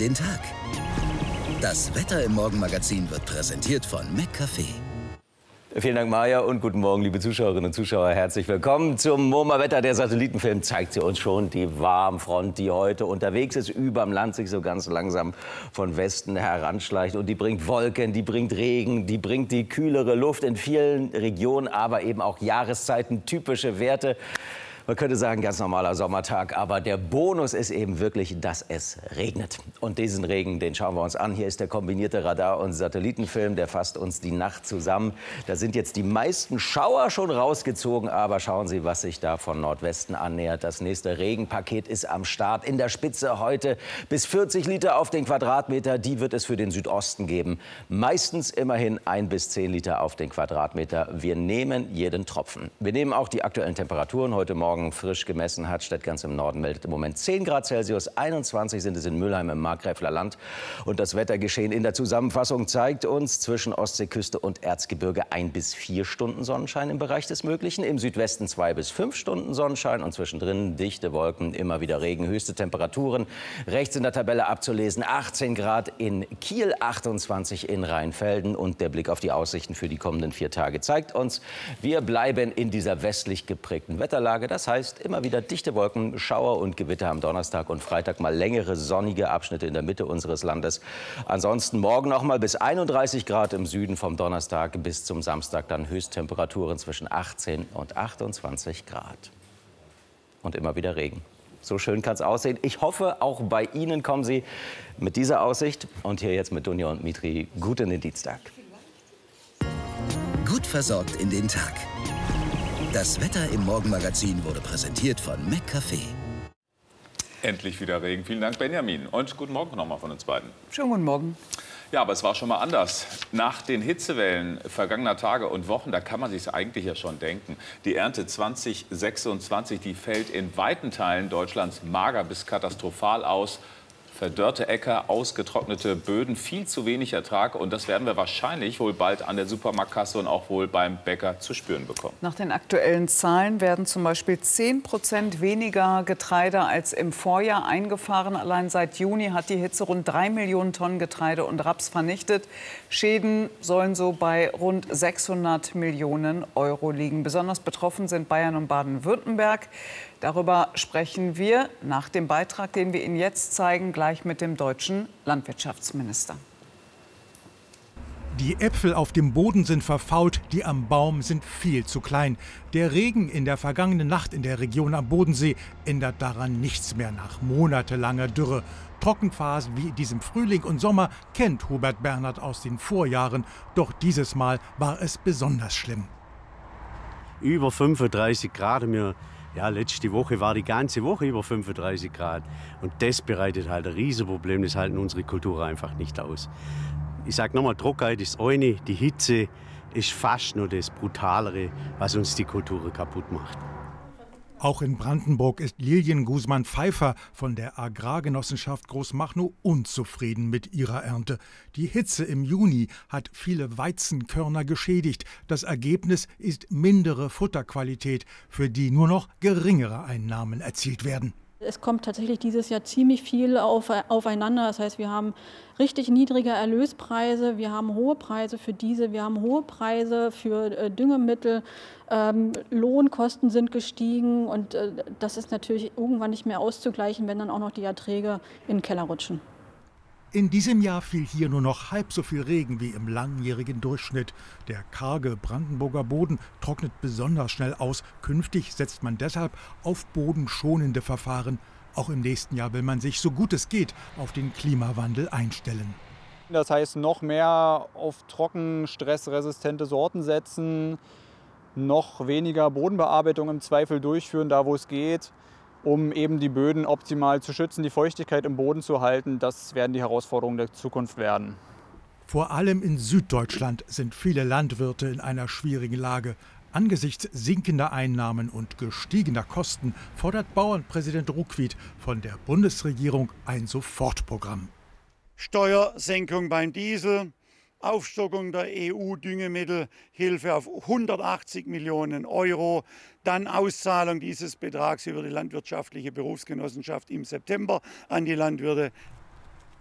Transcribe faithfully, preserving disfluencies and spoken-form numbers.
den Tag. Das Wetter im Morgenmagazin wird präsentiert von McCafé. Vielen Dank, Maja, und guten Morgen, liebe Zuschauerinnen und Zuschauer. Herzlich willkommen zum MoMA-Wetter. Der Satellitenfilm zeigt sie uns schon, die Warmfront, die heute unterwegs ist, überm Land sich so ganz langsam von Westen heranschleicht. Und die bringt Wolken, die bringt Regen, die bringt die kühlere Luft in vielen Regionen, aber eben auch Jahreszeiten, typische Werte. Man könnte sagen, ganz normaler Sommertag, aber der Bonus ist eben wirklich, dass es regnet. Und diesen Regen, den schauen wir uns an. Hier ist der kombinierte Radar- und Satellitenfilm, der fasst uns die Nacht zusammen. Da sind jetzt die meisten Schauer schon rausgezogen, aber schauen Sie, was sich da von Nordwesten annähert. Das nächste Regenpaket ist am Start. In der Spitze heute bis vierzig Liter auf den Quadratmeter. Die wird es für den Südosten geben. Meistens immerhin ein bis zehn Liter auf den Quadratmeter. Wir nehmen jeden Tropfen. Wir nehmen auch die aktuellen Temperaturen heute Morgen frisch gemessen. Hartstedt ganz im Norden meldet im Moment zehn Grad Celsius, einundzwanzig sind es in Mülheim im Markgräfler Land. Und das Wettergeschehen in der Zusammenfassung zeigt uns zwischen Ostseeküste und Erzgebirge ein bis vier Stunden Sonnenschein im Bereich des Möglichen. Im Südwesten zwei bis fünf Stunden Sonnenschein und zwischendrin dichte Wolken, immer wieder Regen. Höchste Temperaturen rechts in der Tabelle abzulesen. achtzehn Grad in Kiel, achtundzwanzig in Rheinfelden. Und der Blick auf die Aussichten für die kommenden vier Tage zeigt uns, wir bleiben in dieser westlich geprägten Wetterlage. Das heißt, immer wieder dichte Wolken, Schauer und Gewitter am Donnerstag und Freitag, mal längere sonnige Abschnitte in der Mitte unseres Landes. Ansonsten morgen noch mal bis einunddreißig Grad im Süden, vom Donnerstag bis zum Samstag dann Höchsttemperaturen zwischen achtzehn und achtundzwanzig Grad. Und immer wieder Regen. So schön kann es aussehen. Ich hoffe, auch bei Ihnen kommen Sie mit dieser Aussicht. Und hier jetzt mit Dunja und Mitri. Guten Dienstag. Gut versorgt in den Tag. Das Wetter im Morgenmagazin wurde präsentiert von McCafé. Endlich wieder Regen. Vielen Dank, Benjamin. Und guten Morgen nochmal von uns beiden. Schönen guten Morgen. Ja, aber es war schon mal anders. Nach den Hitzewellen vergangener Tage und Wochen, da kann man sich es eigentlich ja schon denken. Die Ernte zwanzig sechsundzwanzig, die fällt in weiten Teilen Deutschlands mager bis katastrophal aus. Verdörrte Äcker, ausgetrocknete Böden, viel zu wenig Ertrag. Und das werden wir wahrscheinlich wohl bald an der Supermarktkasse und auch wohl beim Bäcker zu spüren bekommen. Nach den aktuellen Zahlen werden zum Beispiel zehn Prozent weniger Getreide als im Vorjahr eingefahren. Allein seit Juni hat die Hitze rund drei Millionen Tonnen Getreide und Raps vernichtet. Schäden sollen so bei rund sechshundert Millionen Euro liegen. Besonders betroffen sind Bayern und Baden-Württemberg. Darüber sprechen wir nach dem Beitrag, den wir Ihnen jetzt zeigen, gleich mit dem deutschen Landwirtschaftsminister. Die Äpfel auf dem Boden sind verfault, die am Baum sind viel zu klein. Der Regen in der vergangenen Nacht in der Region am Bodensee ändert daran nichts mehr nach monatelanger Dürre. Trockenphasen wie in diesem Frühling und Sommer kennt Hubert Bernhard aus den Vorjahren. Doch dieses Mal war es besonders schlimm. Über fünfunddreißig Grad. Wir Ja, letzte Woche war die ganze Woche über fünfunddreißig Grad. Und das bereitet halt ein Riesenproblem. Das halten unsere Kulturen einfach nicht aus. Ich sage nochmal, Trockenheit ist eine, die Hitze ist fast nur das Brutalere, was uns die Kulturen kaputt macht. Auch in Brandenburg ist Lilien Guzman-Pfeiffer von der Agrargenossenschaft Großmachnow unzufrieden mit ihrer Ernte. Die Hitze im Juni hat viele Weizenkörner geschädigt. Das Ergebnis ist mindere Futterqualität, für die nur noch geringere Einnahmen erzielt werden. Es kommt tatsächlich dieses Jahr ziemlich viel auf, aufeinander. Das heißt, wir haben richtig niedrige Erlöspreise, wir haben hohe Preise für Diesel, wir haben hohe Preise für äh, Düngemittel, ähm, Lohnkosten sind gestiegen und äh, das ist natürlich irgendwann nicht mehr auszugleichen, wenn dann auch noch die Erträge in den Keller rutschen. In diesem Jahr fiel hier nur noch halb so viel Regen wie im langjährigen Durchschnitt. Der karge Brandenburger Boden trocknet besonders schnell aus. Künftig setzt man deshalb auf bodenschonende Verfahren. Auch im nächsten Jahr will man sich, so gut es geht, auf den Klimawandel einstellen. Das heißt, noch mehr auf trocken, stressresistente Sorten setzen, noch weniger Bodenbearbeitung im Zweifel durchführen, da wo es geht, um eben die Böden optimal zu schützen, die Feuchtigkeit im Boden zu halten. Das werden die Herausforderungen der Zukunft werden. Vor allem in Süddeutschland sind viele Landwirte in einer schwierigen Lage. Angesichts sinkender Einnahmen und gestiegener Kosten fordert Bauernpräsident Ruckwied von der Bundesregierung ein Sofortprogramm. Steuersenkung beim Diesel, Aufstockung der E U-Düngemittelhilfe auf hundertachtzig Millionen Euro, dann Auszahlung dieses Betrags über die landwirtschaftliche Berufsgenossenschaft im September an die Landwirte.